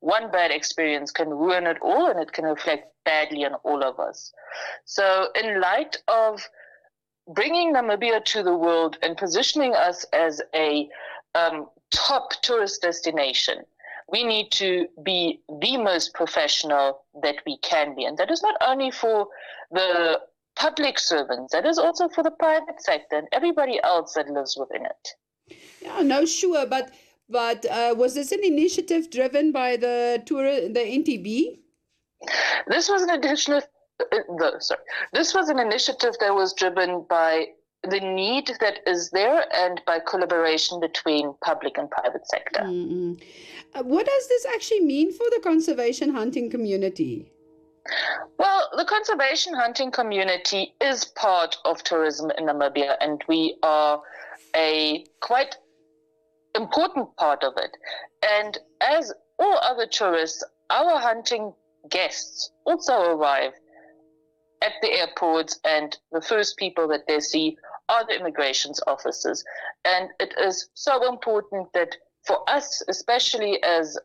one bad experience can ruin it all, and it can reflect badly on all of us. So in light of bringing Namibia to the world and positioning us as a top tourist destination, we need to be the most professional that we can be. And that is not only for the public servants, that is also for the private sector and everybody else that lives within it. Yeah, no, sure. But was this an initiative driven by the NTB? This was an initiative that was driven by the need that is there and by collaboration between public and private sector. Mm-hmm. What does this actually mean for the conservation hunting community? Well, the conservation hunting community is part of tourism in Namibia, and we are a quite important part of it. And as all other tourists, our hunting guests also arrive at the airports, and the first people that they see are the immigration officers. And it is so important that for us, especially as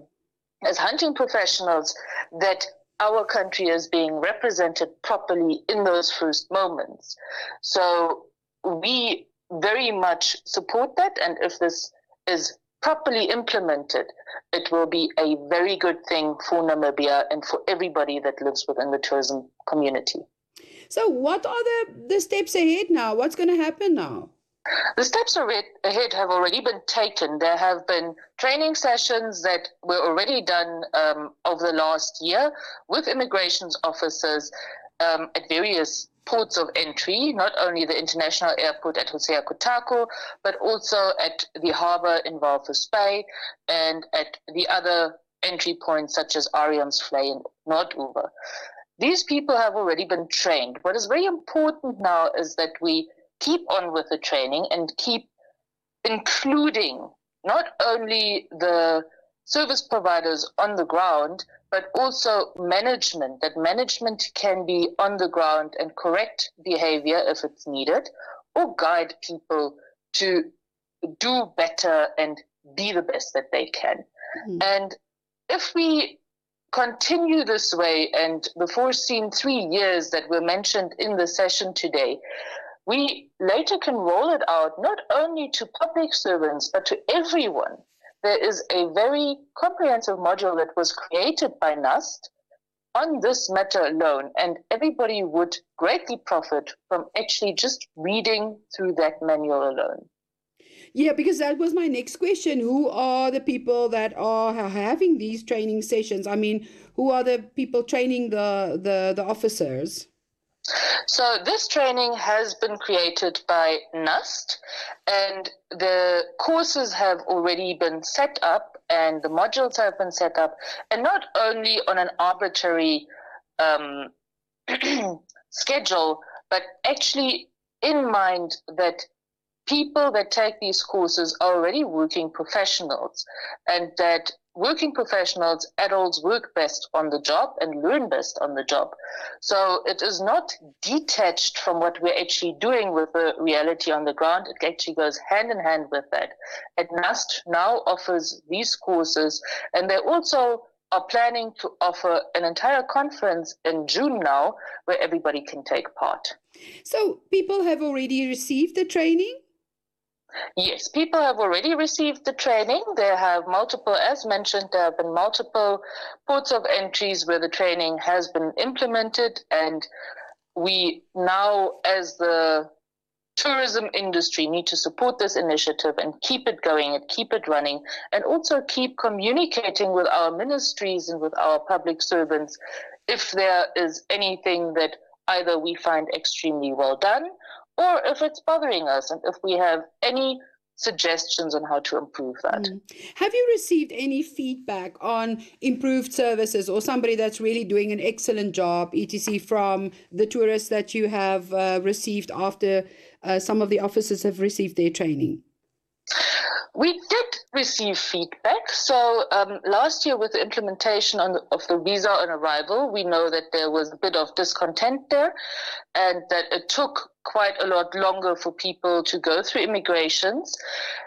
hunting professionals, that our country is being represented properly in those first moments. So we very much support that, and if this is properly implemented, it will be a very good thing for Namibia and for everybody that lives within the tourism community. So what are the steps ahead now? What's going to happen now? The steps ahead have already been taken. There have been training sessions that were already done over the last year with immigration officers at various ports of entry, not only the international airport at Hosea Kutako, but also at the harbour in Walvis Bay and at the other entry points such as Ariansvlei and Noordoever. These people have already been trained. What is very important now is that we keep on with the training and keep including not only the service providers on the ground, but also management, that management can be on the ground and correct behavior if it's needed, or guide people to do better and be the best that they can. Mm-hmm. And if we continue this way, and the foreseen 3 years that were mentioned in the session today, we later can roll it out not only to public servants, but to everyone. There is a very comprehensive module that was created by NUST on this matter alone, and everybody would greatly profit from actually just reading through that manual alone. Yeah, because that was my next question. Who are the people that are having these training sessions? I mean, who are the people training the officers? So this training has been created by NUST, and the courses have already been set up and the modules have been set up, and not only on an arbitrary schedule, but actually in mind that people that take these courses are already working professionals, and that working professionals, adults, work best on the job and learn best on the job. So it is not detached from what we're actually doing with the reality on the ground. It actually goes hand in hand with that. And NUST now offers these courses, and they also are planning to offer an entire conference in June now where everybody can take part. So people have already received the training? Yes, people have already received the training. There have multiple, as mentioned, there have been multiple ports of entries where the training has been implemented, and we now, as the tourism industry, need to support this initiative and keep it going and keep it running, and also keep communicating with our ministries and with our public servants if there is anything that either we find extremely well done, or if it's bothering us, and if we have any suggestions on how to improve that. Have you received any feedback on improved services or somebody that's really doing an excellent job, etc., from the tourists that you have received after some of the officers have received their training? We did receive feedback. So last year with the implementation of the visa on arrival, we know that there was a bit of discontent there, and that it took quite a lot longer for people to go through immigrations.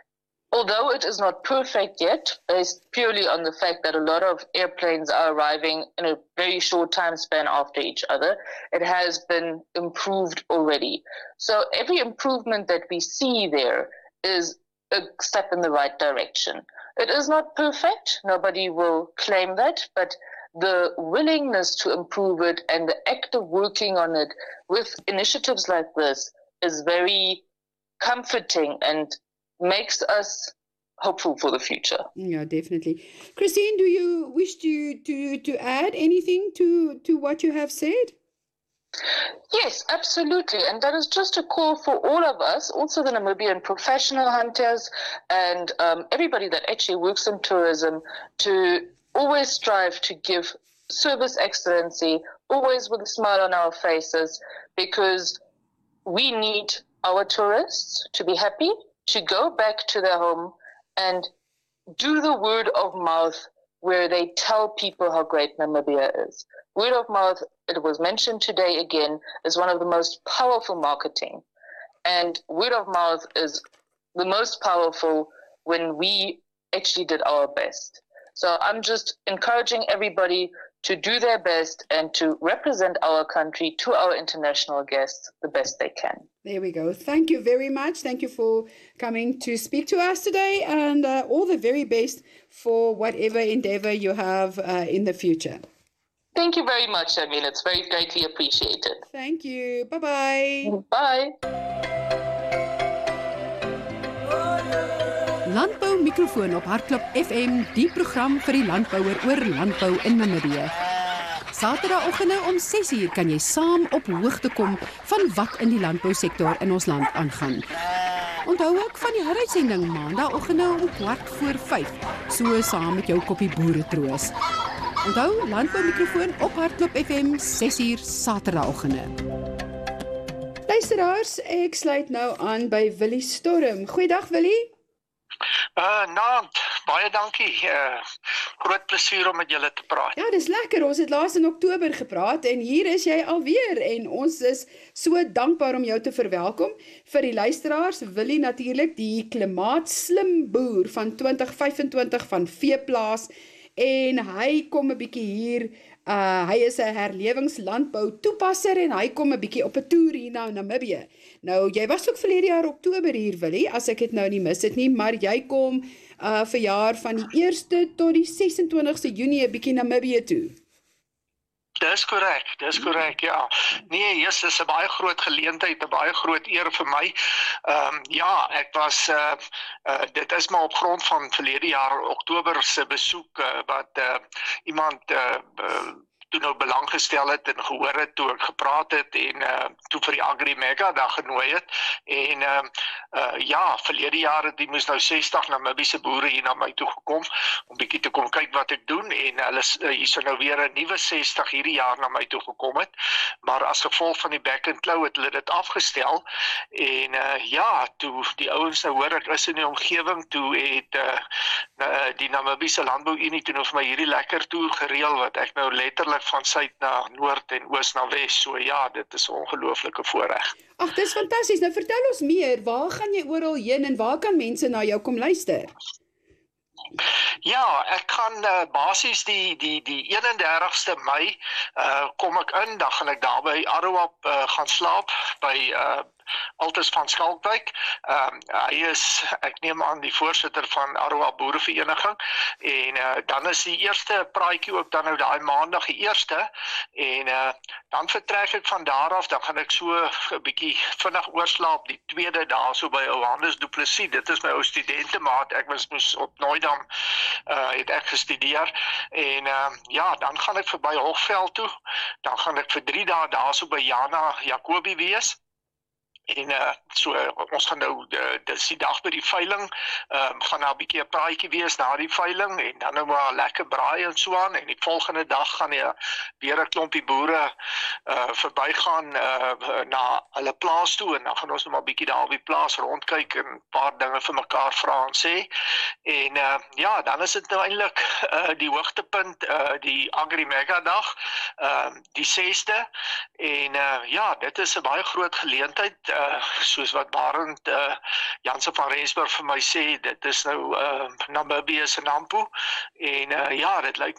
Although it is not perfect yet, based purely on the fact that a lot of airplanes are arriving in a very short time span after each other, it has been improved already. So every improvement that we see there is a step in the right direction. It is not perfect, nobody will claim that, but the willingness to improve it and the act of working on it with initiatives like this is very comforting and makes us hopeful for the future. Yeah, definitely. Christine, do you wish to add anything to what you have said? Yes, absolutely. And that is just a call for all of us, also the Namibian professional hunters and everybody that actually works in tourism, to always strive to give service excellency, always with a smile on our faces, because we need our tourists to be happy, to go back to their home and do the word of mouth where they tell people how great Namibia is. Word of mouth, it was mentioned today again, is one of the most powerful marketing. And word of mouth is the most powerful when we actually did our best. So I'm just encouraging everybody to do their best and to represent our country to our international guests the best they can. There we go. Thank you very much. Thank you for coming to speak to us today, and all the very best for whatever endeavor you have in the future. Thank you very much, Amin. It's very greatly appreciated. Thank you. Bye-bye. Bye. Landbou mikrofoon op Hardklop FM, die program vir die landbouer oor landbou in Namibië. Saterdagoggende om 6:00 kan jy saam op hoogte kom van wat in die landbousektor in ons land aangaan. Onthou ook van die heruitsending maandagooggende om 4:15, so saam met jou koppie boere troos. Onthou, Landbou mikrofoon op Hardklop FM, 6:00 Saterdagoggende. Luisteraars, ek sluit nou aan by Willie Storm. Goeiedag Willie. Naand, baie dankie. Groot plesier om met julle te praat. Ja, dis lekker. Ons het laas in Oktober gepraat en hier is jy alweer en ons is so dankbaar om jou te verwelkom. Vir die luisteraars, Willie natuurlik die klimaatslim boer van 2025 van Veeplaas, en hy kom 'n bietjie hier, hy is 'n herlewingslandbou toepasser en hy kom 'n bietjie op 'n toer hier na Namibië. Nou, jy was ook verlede jaar Oktober hier, Willie, as ek dit nou nie mis het nie, maar jy kom vir jaar van die 1ste tot die 26ste Junie 'n bietjie Namibië toe. Dis korrek, ja. Nee, yes, dis 'n baie groot geleentheid, 'n baie groot eer vir my. Ja, ek was, dit is maar op grond van verlede jaar Oktober se besoek, wat iemand toe nou belang gestel het en gehoor het toe ek gepraat het en toe vir die Agri Mega dag genooi het. En ja, verlede jaar het die moes nou 60 Namibiese boere hier na my toe gekom om bietjie te kom kyk wat ek doen, en hulle hier so nou weer 'n nuwe 60 hierdie jaar na my toe gekom het, maar as gevolg van die back and claw het hulle dit afgestel. En ja, toe die ouens nou hoor ek is in die omgewing, toe het die Namibiese Landbouunie toe nou vir my hierdie lekker toer gereël wat ek nou letterlik van suid na noord en oos na wes. So ja, dit is 'n ongelooflike voorreg. Ag, dis fantasties. Nou vertel ons meer, waar gaan jy oral heen en waar kan mense na jou kom luister? Ja, ek gaan basies die 31ste Mei kom ek in, dan gaan ek daar by Aroa gaan slaap by Altus van Skalkwyk. Hy is, ek neem aan, die voorsitter van Aroa Boerevereniging, en dan is die eerste praatjie ook dan nou daai maandag die 1ste, en dan vertrek ek van daar af, dan gaan ek so 'n bietjie vinnig oorslaap die 2de daar so by Johannes Du Plessis. Dit is my ou studentemaat, ek moes op Nooidam het ek gestudeer, en ja, dan gaan ek verby Hofveld toe, dan gaan ek vir 3 dae daar so by Jana Jacobi wees. En so ons gaan nou dis die dag by die veiling, gaan daar 'n bietjie 'n praatjie wees na die veiling en dan nou maar lekker braai en so aan, en die volgende dag gaan jy weer 'n klompie boere verbygaan na hulle plaas toe, en dan gaan ons nou maar 'n bietjie daar op die plaas rondkyk en 'n paar dinge vir mekaar vra en sê. En ja, dan is dit nou eintlik die hoogtepunt, die Agri Mega dag, die 6de, en ja, dit is 'n baie groot geleentheid. soos wat Barend Jansen van Rensburg vir my sê, dit is nou Namibië se Nampo en ja, dit lyk